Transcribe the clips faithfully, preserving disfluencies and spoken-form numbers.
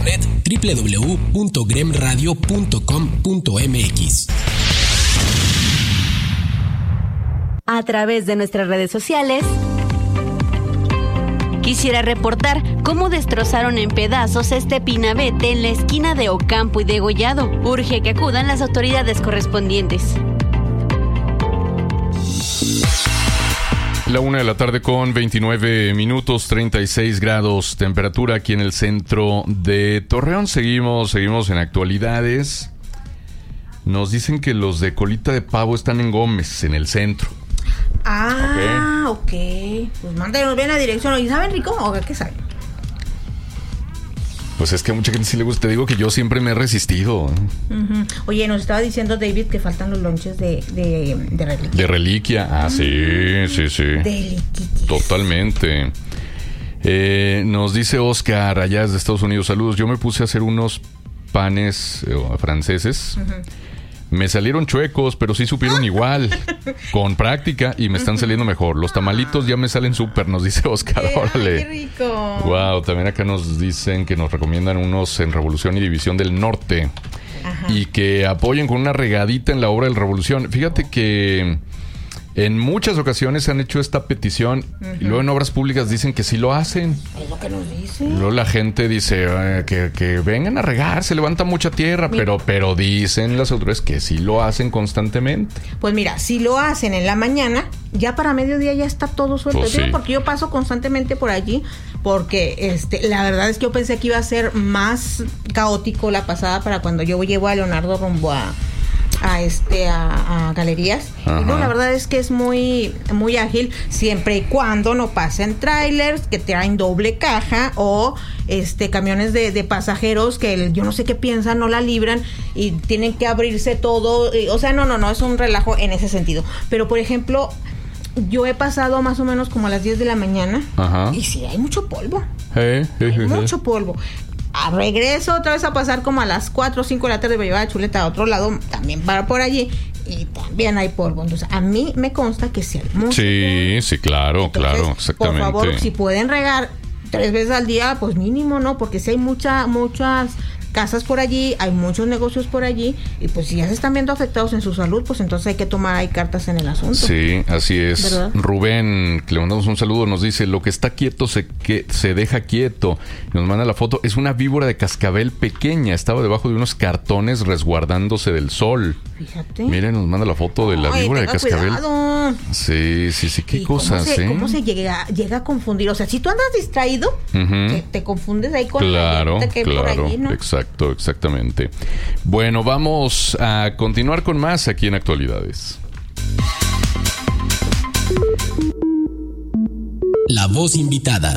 internet doble u doble u doble u punto grem radio punto com punto m x. A través de nuestras redes sociales, quisiera reportar cómo destrozaron en pedazos este pinabete en la esquina de Ocampo y Degollado. Urge que acudan las autoridades correspondientes. La una de la tarde con veintinueve minutos, treinta y seis grados temperatura aquí en el centro de Torreón. Seguimos, seguimos en actualidades. Nos dicen que los de colita de pavo están en Gómez, en el centro. Ah, ok. okay. Pues mándenos bien la dirección. ¿Y saben rico o qué saben? Pues es que a mucha gente sí le gusta. Te digo que yo siempre me he resistido. Uh-huh. Oye, nos estaba diciendo David que faltan los lonches de, de, de reliquia. De reliquia. Ah, uh-huh. sí, sí, sí. Deliquitis. Totalmente. Eh, nos dice Oscar, allá desde Estados Unidos. Saludos. Yo me puse a hacer unos panes eh, franceses. Uh-huh. Me salieron chuecos, pero sí supieron igual, con práctica, y me están saliendo mejor. Los tamalitos ya me salen súper, nos dice Oscar. ¡Qué, órale! ¡Qué rico! Wow, también acá nos dicen que nos recomiendan unos en Revolución y División del Norte. Ajá. Y que apoyen con una regadita en la obra del Revolución. Fíjate que en muchas ocasiones han hecho esta petición, uh-huh. y luego en obras públicas dicen que sí lo hacen. Es lo que nos dicen. Luego la gente dice eh, que, que vengan a regar, se levanta mucha tierra, mira. pero pero dicen las autoridades que sí lo hacen constantemente. Pues mira, si lo hacen en la mañana, ya para mediodía ya está todo suelto. Pues Digo, sí. porque yo paso constantemente por allí, porque este, la verdad es que yo pensé que iba a ser más caótico la pasada para cuando yo llevo a Leonardo rumbo a a este a, a galerías. Ajá. Y no, la verdad es que es muy muy ágil siempre y cuando no pasen trailers que traen doble caja o este camiones de, de pasajeros que el, yo no sé qué piensan, no la libran y tienen que abrirse todo, y, o sea, no, no, no, es un relajo en ese sentido. Pero por ejemplo, yo he pasado más o menos como a las diez de la mañana. Ajá. Y sí, hay mucho polvo. Hey, hey, hay hey, mucho hey. polvo. A regreso otra vez a pasar como a las cuatro o cinco de la tarde para llevar a Chuleta a otro lado, también para por allí, y también hay polvo. Entonces, a mí me consta que sí hay mucho Sí, polvo. sí, claro, Entonces, claro, exactamente. Por favor, si pueden regar tres veces al día, pues mínimo, ¿no? Porque si hay mucha, muchas casas por allí, hay muchos negocios por allí, y pues si ya se están viendo afectados en su salud, pues entonces hay que tomar ahí cartas en el asunto. Sí, así es. ¿Verdad? Rubén, que le mandamos un saludo, nos dice, lo que está quieto se, que, se deja quieto. Nos manda la foto, es una víbora de cascabel pequeña, estaba debajo de unos cartones resguardándose del sol. Fíjate. Miren, nos manda la foto de la Ay, víbora de cascabel. Cuidado. Sí, sí, sí, qué ¿Y cosas, cómo se, ¿eh? ¿Cómo se llega, llega a confundir? O sea, si tú andas distraído, uh-huh. te, te confundes ahí con claro, la que claro, por allí, ¿no? Exacto, exactamente. Bueno, vamos a continuar con más aquí en Actualidades. La voz invitada.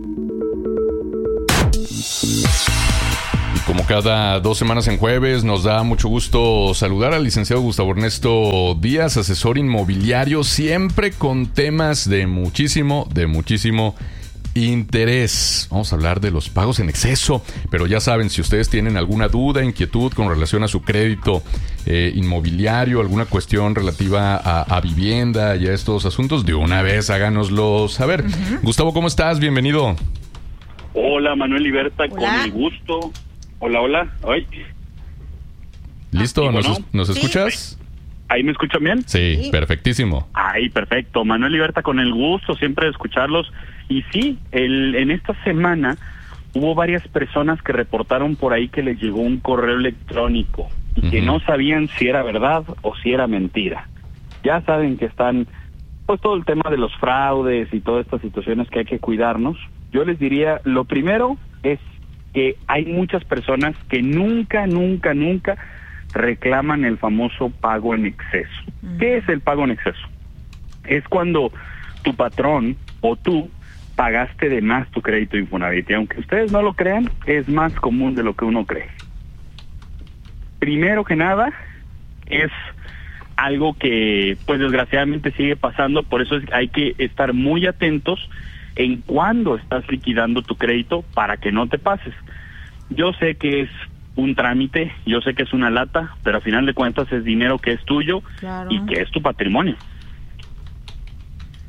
Y como cada dos semanas en jueves, nos da mucho gusto saludar al licenciado Gustavo Ernesto Díaz, asesor inmobiliario, siempre con temas de muchísimo, de muchísimo interés. Vamos a hablar de los pagos en exceso, pero ya saben, si ustedes tienen alguna duda, inquietud con relación a su crédito eh, inmobiliario, alguna cuestión relativa a, a vivienda y a estos asuntos, de una vez háganoslo saber. Uh-huh. Gustavo, ¿cómo estás? Bienvenido. Hola, Manuel Liberta, hola. Con el gusto. Hola, hola. Ay. ¿Listo? Ah, ¿Nos, bueno. ¿nos Sí. escuchas? ¿Ahí me escuchan bien? Sí, Sí. perfectísimo. Ay, perfecto. Manuel Liberta, con el gusto siempre de escucharlos. Y sí, el, en esta semana hubo varias personas que reportaron por ahí que les llegó un correo electrónico y uh-huh. que no sabían si era verdad o si era mentira. Ya saben que están, pues todo el tema de los fraudes y todas estas situaciones que hay que cuidarnos. Yo les diría, lo primero es que hay muchas personas que nunca, nunca, nunca reclaman el famoso pago en exceso. Uh-huh. ¿Qué es el pago en exceso? Es cuando tu patrón o tú pagaste de más tu crédito Infonavit, y aunque ustedes no lo crean, es más común de lo que uno cree. Primero que nada, es algo que, pues desgraciadamente sigue pasando, por eso es, hay que estar muy atentos en cuándo estás liquidando tu crédito para que no te pases. Yo sé que es un trámite, yo sé que es una lata, pero a final de cuentas es dinero que es tuyo, claro, y que es tu patrimonio.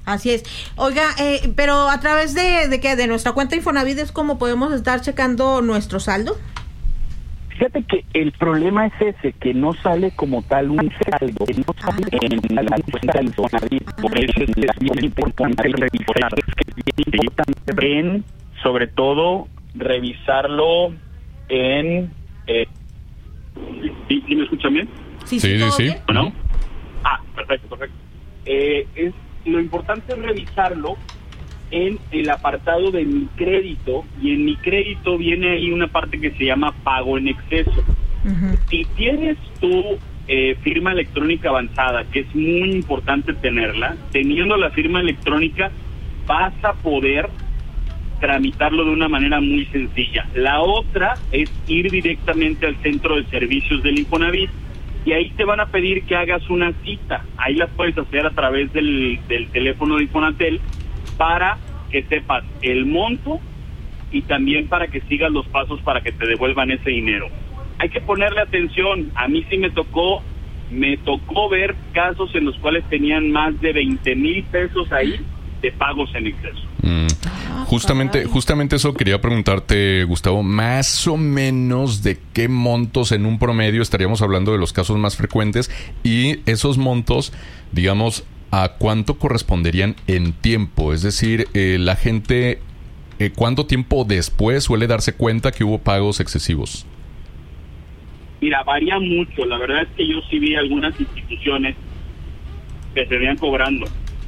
Así es. Oiga, eh, pero a través de, de que de nuestra cuenta Infonavit es como podemos estar checando nuestro saldo. Fíjate que el problema es ese, que no sale como tal un saldo, que no sale ah. en la cuenta del Infonavit. Ah. Por eso es bien importante revisar, es que es bien importante en, sobre todo, revisarlo en... Eh, ¿sí, ¿Sí me escuchan bien? Sí, sí, sí. sí. ¿No? Ah, perfecto, perfecto. Eh, es, lo importante es revisarlo en el apartado de mi crédito, y en mi crédito viene ahí una parte que se llama pago en exceso. Uh-huh. Si tienes tu eh, firma electrónica avanzada, que es muy importante tenerla, teniendo la firma electrónica vas a poder tramitarlo de una manera muy sencilla. La otra es ir directamente al centro de servicios del Infonavit, y ahí te van a pedir que hagas una cita. Ahí la puedes hacer a través del, del teléfono de Infonatel, para que sepas el monto y también para que sigas los pasos para que te devuelvan ese dinero. Hay que ponerle atención. A mí sí me tocó, me tocó ver casos en los cuales tenían más de veinte mil pesos ahí de pagos en exceso. Mm. Justamente, justamente eso quería preguntarte, Gustavo, más o menos de qué montos en un promedio estaríamos hablando de los casos más frecuentes, y esos montos, digamos, ¿a cuánto corresponderían en tiempo? Es decir, eh, la gente, eh, ¿cuánto tiempo después suele darse cuenta que hubo pagos excesivos? Mira, varía mucho. La verdad es que yo sí vi algunas instituciones que se venían cobrando.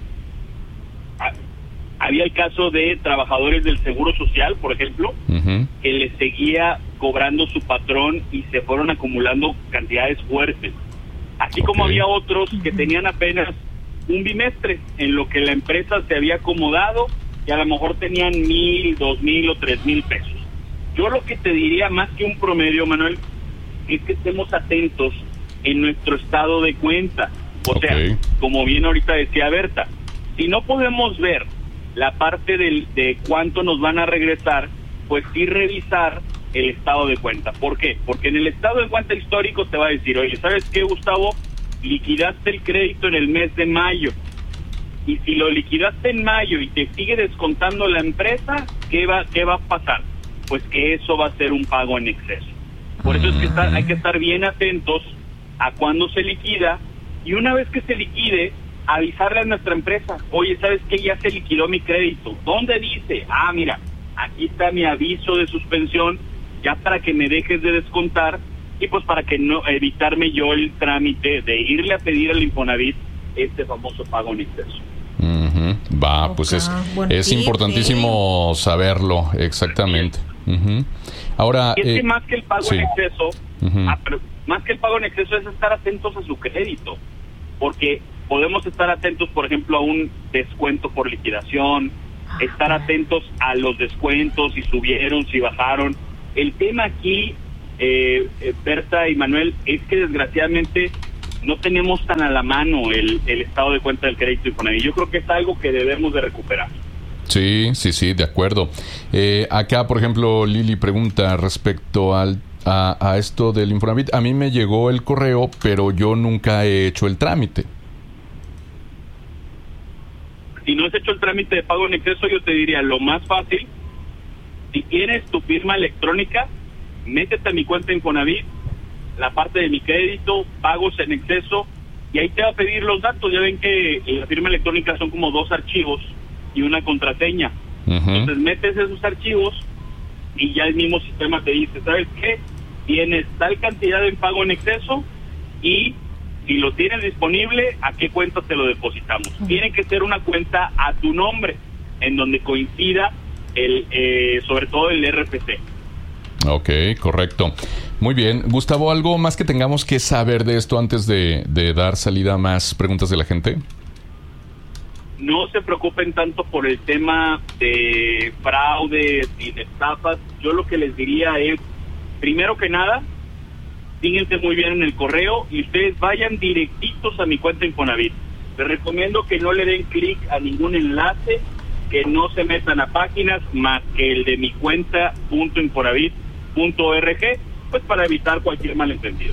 Había el caso de trabajadores del Seguro Social, por ejemplo, uh-huh. que les seguía cobrando su patrón y se fueron acumulando cantidades fuertes. Así okay. como había otros que tenían apenas un bimestre en lo que la empresa se había acomodado, y a lo mejor tenían mil, dos mil o tres mil pesos. Yo lo que te diría, más que un promedio, Manuel, es que estemos atentos en nuestro estado de cuenta. O okay. sea, como bien ahorita decía Berta, si no podemos ver la parte del, de cuánto nos van a regresar, pues sí revisar el estado de cuenta. ¿Por qué? Porque en el estado de cuenta histórico te va a decir, oye, ¿sabes qué, Gustavo? Liquidaste el crédito en el mes de mayo, y si lo liquidaste en mayo y te sigue descontando la empresa, ¿qué va, qué va a pasar? Pues que eso va a ser un pago en exceso. Por eso es que estar, hay que estar bien atentos a cuándo se liquida, y una vez que se liquide, avisarle a nuestra empresa, oye, ¿sabes qué? Ya se liquidó mi crédito. ¿Dónde dice? Ah, mira, aquí está mi aviso de suspensión, ya para que me dejes de descontar, y pues para que no evitarme yo el trámite de irle a pedir al Infonavit este famoso pago en exceso. Uh-huh. Va, okay. pues es, es importantísimo saberlo, exactamente. Uh-huh. Ahora, y es eh, que más que el pago sí. en exceso, uh-huh. ah, pero más que el pago en exceso es estar atentos a su crédito, porque podemos estar atentos, por ejemplo, a un descuento por liquidación, estar atentos a los descuentos, si subieron, si bajaron. El tema aquí, eh, Berta y Manuel, es que desgraciadamente no tenemos tan a la mano el, el estado de cuenta del crédito Infonavit. Yo creo que es algo que debemos de recuperar. Sí, sí, sí, de acuerdo. Eh, acá, por ejemplo, Lili pregunta respecto al, a, a esto del Infonavit. A mí me llegó el correo, pero yo nunca he hecho el trámite. Si no has hecho el trámite de pago en exceso, yo te diría, lo más fácil, si tienes tu firma electrónica, métete a mi cuenta Infonavit, la parte de mi crédito, pagos en exceso, y ahí te va a pedir los datos. Ya ven que en la firma electrónica son como dos archivos y una contraseña. Uh-huh. Entonces metes esos archivos y ya el mismo sistema te dice, ¿sabes qué? Tienes tal cantidad en pago en exceso, y si lo tienes disponible, ¿a qué cuenta te lo depositamos? Uh-huh. Tiene que ser una cuenta a tu nombre, en donde coincida el, eh, sobre todo el R F C. Ok, correcto. Muy bien. Gustavo, ¿algo más que tengamos que saber de esto antes de, de dar salida a más preguntas de la gente? No se preocupen tanto por el tema de fraude y de estafas. Yo lo que les diría es, primero que nada, fíjense muy bien en el correo y ustedes vayan directitos a mi cuenta Infonavit. Les recomiendo que no le den clic a ningún enlace, que no se metan a páginas más que el de mi cuenta punto infonavit punto org, pues para evitar cualquier malentendido.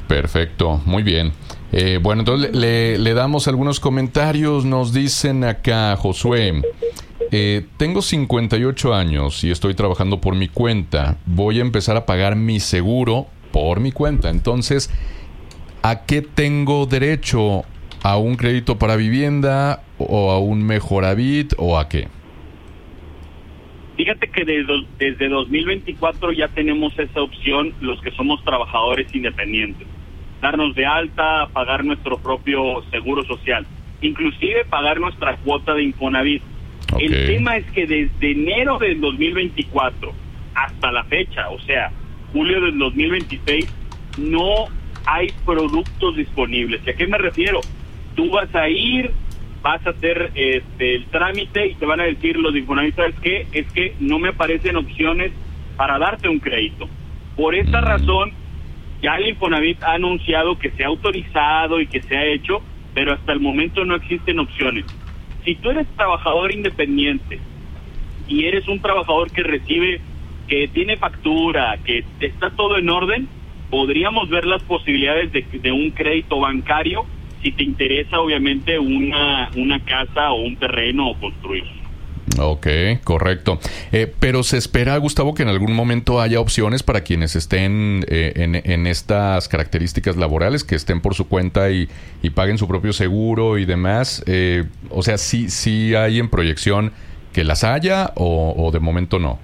Perfecto, muy bien. Eh, bueno, entonces le, le damos algunos comentarios. Nos dicen acá, Josué, eh, tengo cincuenta y ocho años y estoy trabajando por mi cuenta. Voy a empezar a pagar mi seguro por mi cuenta. Entonces, ¿a qué tengo derecho? ¿A un crédito para vivienda o a un Mejoravit o a qué? Fíjate que desde, desde dos mil veinticuatro ya tenemos esa opción los que somos trabajadores independientes. Darnos de alta, pagar nuestro propio seguro social, inclusive pagar nuestra cuota de Infonavit. Okay. El tema es que desde enero del dos mil veinticuatro hasta la fecha, o sea, julio del dos mil veintiséis, no hay productos disponibles. ¿Y a qué me refiero? Tú vas a ir, vas a hacer este, el trámite y te van a decir los de Infonavit, ¿sabes qué? Es que no me aparecen opciones para darte un crédito. Por esta razón, ya el Infonavit ha anunciado que se ha autorizado y que se ha hecho, pero hasta el momento no existen opciones. Si tú eres trabajador independiente y eres un trabajador que recibe, que tiene factura, que está todo en orden, podríamos ver las posibilidades de, de un crédito bancario si te interesa obviamente una, una casa o un terreno o construir. Ok, correcto. Eh, pero se espera, Gustavo, que en algún momento haya opciones para quienes estén eh, en, en estas características laborales, que estén por su cuenta y, y paguen su propio seguro y demás. Eh, o sea, ¿sí, sí hay en proyección que las haya o, o de momento no?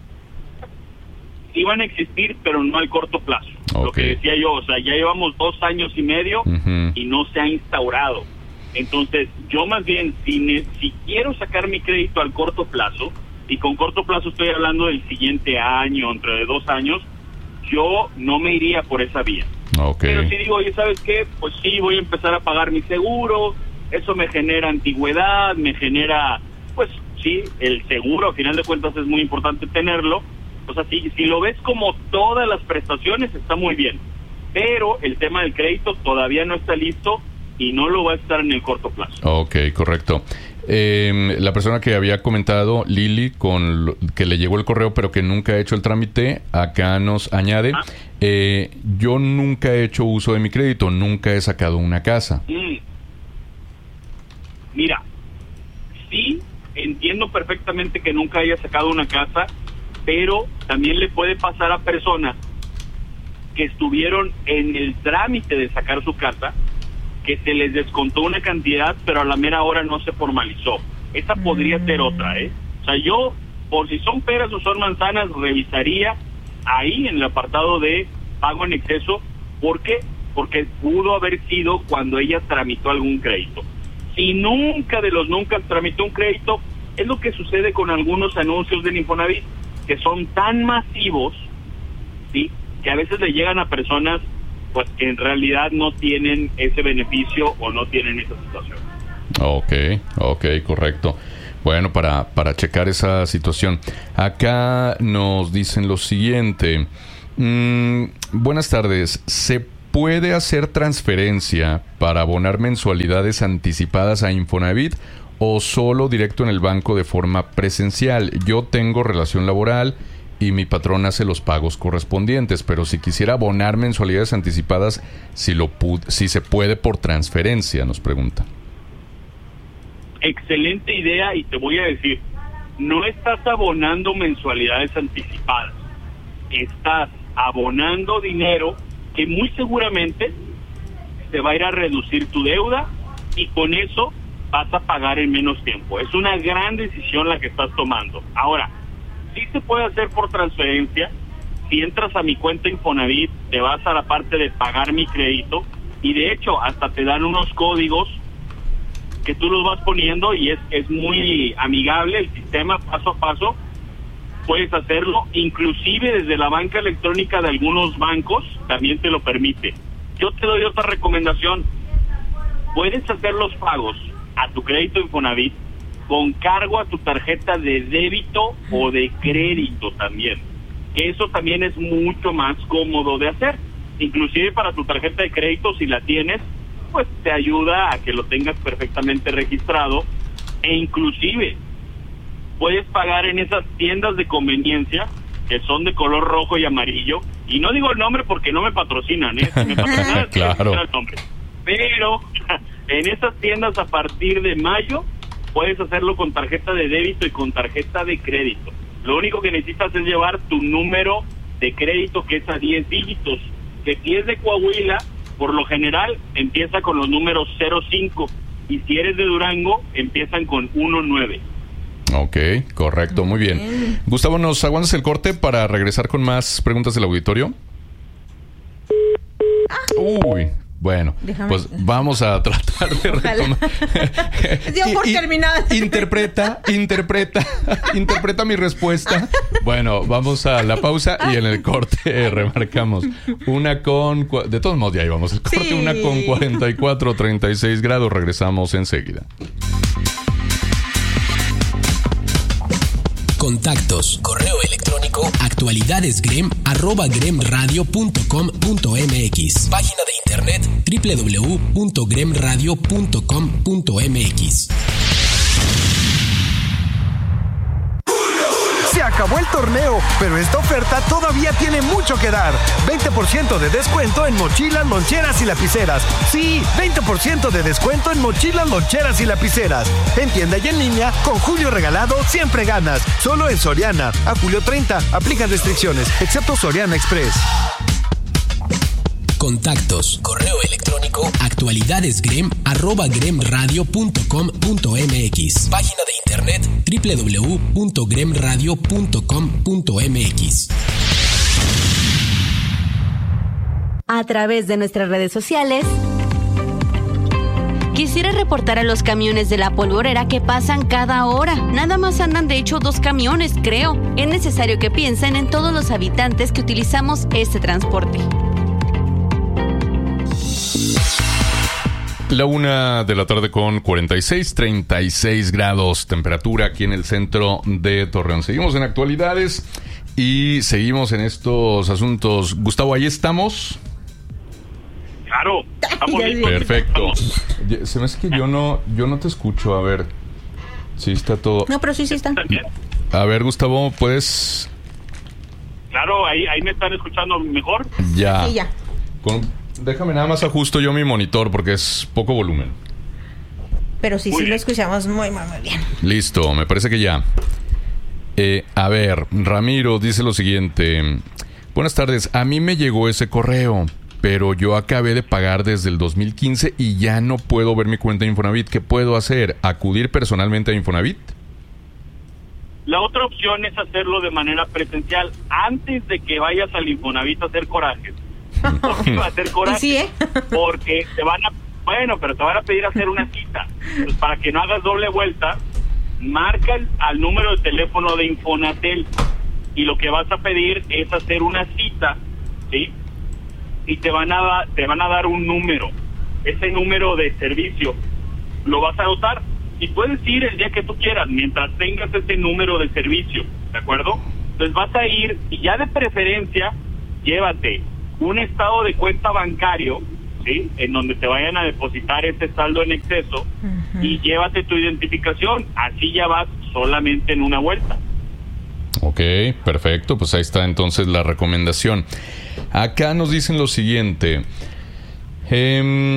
Sí van a existir, pero no al corto plazo. Okay. Lo que decía yo, o sea, ya llevamos dos años y medio uh-huh. y no se ha instaurado. Entonces, yo más bien, si, ne- si quiero sacar mi crédito al corto plazo, y con corto plazo estoy hablando del siguiente año, entre de dos años, yo no me iría por esa vía. Okay. Pero si digo, oye, ¿sabes qué? Pues sí, voy a empezar a pagar mi seguro, eso me genera antigüedad, me genera, pues sí, el seguro, a final de cuentas es muy importante tenerlo. O sea, si, si lo ves como todas las prestaciones, está muy bien. Pero el tema del crédito todavía no está listo y no lo va a estar en el corto plazo. Ok, correcto. Eh, la persona que había comentado, Lili, con lo, que le llegó el correo pero que nunca ha hecho el trámite, acá nos añade, ah. eh, yo nunca he hecho uso de mi crédito, nunca he sacado una casa. Mm. Mira, sí, entiendo perfectamente que nunca haya sacado una casa, pero también le puede pasar a personas que estuvieron en el trámite de sacar su casa, que se les descontó una cantidad, pero a la mera hora no se formalizó. Esa podría ser otra, ¿eh? O sea, yo, por si son peras o son manzanas, revisaría ahí en el apartado de pago en exceso. ¿Por qué? Porque pudo haber sido cuando ella tramitó algún crédito. Si nunca de los nunca tramitó un crédito, es lo que sucede con algunos anuncios del Infonavit, que son tan masivos, ¿sí?, que a veces le llegan a personas pues que en realidad no tienen ese beneficio o no tienen esa situación. Ok, ok, correcto. Bueno, para, para checar esa situación. Acá nos dicen lo siguiente. Mm, buenas tardes. ¿Se puede hacer transferencia para abonar mensualidades anticipadas a Infonavit o solo directo en el banco de forma presencial? Yo tengo relación laboral y mi patrón hace los pagos correspondientes, pero si quisiera abonar mensualidades anticipadas, si lo pu- si se puede por transferencia, nos pregunta. Excelente idea, y te voy a decir, no estás abonando mensualidades anticipadas, estás abonando dinero que muy seguramente te va a ir a reducir tu deuda y con eso vas a pagar en menos tiempo. Es una gran decisión la que estás tomando. Ahora, sí se puede hacer por transferencia. Si entras a mi cuenta Infonavit, te vas a la parte de pagar mi crédito y de hecho hasta te dan unos códigos que tú los vas poniendo y es, es muy amigable el sistema, paso a paso. Puedes hacerlo, inclusive desde la banca electrónica de algunos bancos también te lo permite. Yo te doy otra recomendación. Puedes hacer los pagos a tu crédito Infonavit con cargo a tu tarjeta de débito o de crédito también. Eso también es mucho más cómodo de hacer. Inclusive para tu tarjeta de crédito, si la tienes, pues te ayuda a que lo tengas perfectamente registrado. E inclusive puedes pagar en esas tiendas de conveniencia que son de color rojo y amarillo, y no digo el nombre porque no me patrocinan, ¿eh? Si me patrocinan, claro. el nombre. Pero en estas tiendas a partir de mayo puedes hacerlo con tarjeta de débito y con tarjeta de crédito. Lo único que necesitas es llevar tu número de crédito, que es a diez dígitos, que si es de Coahuila, por lo general empieza con los números cero cinco, y si eres de Durango, empiezan con uno nueve. Ok, correcto, muy bien. Gustavo, ¿nos aguantas el corte para regresar con más preguntas del auditorio? Uy, bueno, Déjame. pues vamos a tratar de retomar. Dio por terminada. Interpreta, interpreta, interpreta mi respuesta. Bueno, vamos a la pausa y en el corte remarcamos. Una con... De todos modos, ya íbamos. El corte, sí. Una con cuarenta y cuatro, treinta y seis grados. Regresamos enseguida. Contactos, correo electrónico, actualidadesgrem, arroba gremradio punto com punto mx. Página de internet, doble u doble u doble u punto gremradio punto com punto mx. Se acabó el torneo, pero esta oferta todavía tiene mucho que dar. veinte por ciento de descuento en mochilas, loncheras y lapiceras. Sí, veinte por ciento de descuento en mochilas, loncheras y lapiceras. En tienda y en línea, con Julio Regalado siempre ganas. Solo en Soriana. A julio treinta, aplican restricciones, excepto Soriana Express. Contactos, correo electrónico, actualidadesgrem, arroba gremradio punto com punto mx. Página de internet, doble u doble u doble u punto gremradio punto com punto mx. A través de nuestras redes sociales, quisiera reportar a los camiones de la polvorera que pasan cada hora. Nada más andan de hecho dos camiones, creo. Es necesario que piensen en todos los habitantes que utilizamos este transporte. La una de la tarde con cuarenta y seis, treinta y seis grados temperatura aquí en el centro de Torreón. Seguimos en actualidades y seguimos en estos asuntos. Gustavo, ¿ahí estamos? Claro, estamos listos. Perfecto. Se me hace que yo no, yo no te escucho. A ver, sí está todo. No, pero sí, sí está. A ver, Gustavo, ¿puedes? Claro, ahí, ahí me están escuchando mejor. Ya. Sí, ya. Con... Déjame nada más ajusto yo mi monitor porque es poco volumen. Pero sí, muy sí bien. Lo escuchamos muy, muy, muy bien. Listo, me parece que ya. Eh, a ver, Ramiro dice lo siguiente. Buenas tardes, a mí me llegó ese correo, pero yo acabé de pagar desde el dos mil quince y ya no puedo ver mi cuenta de Infonavit. ¿Qué puedo hacer? ¿Acudir personalmente a Infonavit? La otra opción es hacerlo de manera presencial antes de que vayas al Infonavit a hacer corajes. Porque va a hacer coraje, sí, ¿eh? Porque te van a, bueno, pero te van a pedir hacer una cita. Pues para que no hagas doble vuelta, marca al número de teléfono de Infonatel y lo que vas a pedir es hacer una cita, ¿sí? Y te van a te van a dar un número, ese número de servicio lo vas a anotar y puedes ir el día que tú quieras mientras tengas ese número de servicio, ¿de acuerdo? Entonces vas a ir y ya de preferencia llévate un estado de cuenta bancario, ¿sí? En donde te vayan a depositar ese saldo en exceso, uh-huh. Y llévate tu identificación, así ya vas solamente en una vuelta. Ok, perfecto, pues ahí está entonces la recomendación. Acá nos dicen lo siguiente. Eh,